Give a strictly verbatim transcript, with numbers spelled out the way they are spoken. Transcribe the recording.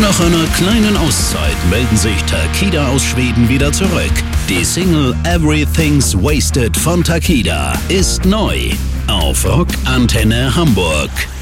Nach einer kleinen Auszeit melden sich Takida aus Schweden wieder zurück. Die Single Everything's Wasted von Takida ist neu auf Rock Antenne Hamburg.